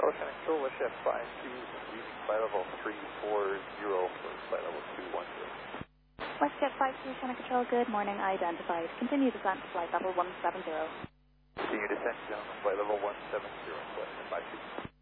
Ocean Control, Westjet 52, reading flight level 340 for flight level 210. Westjet 52, Channel Control, good morning, identified. Continue descent to flight level 170. Continue descent down to flight level 170, Westjet 52.